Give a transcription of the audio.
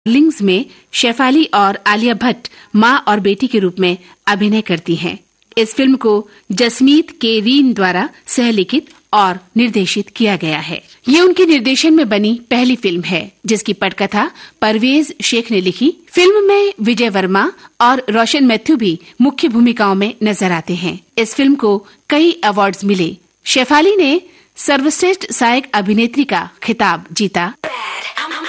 लिंग्स में शेफाली और आलिया भट्ट माँ और बेटी के रूप में अभिनय करती हैं। इस फिल्म को जसमीत के रीन द्वारा सहलिखित और निर्देशित किया गया है। ये उनके निर्देशन में बनी पहली फिल्म है जिसकी पटकथा परवेज शेख ने लिखी। फिल्म में विजय वर्मा और रोशन मैथ्यू भी मुख्य भूमिकाओं में नजर आते हैं। इस फिल्म को कई अवार्ड्स मिले। शेफाली ने सर्वश्रेष्ठ सहायक अभिनेत्री का खिताब जीता।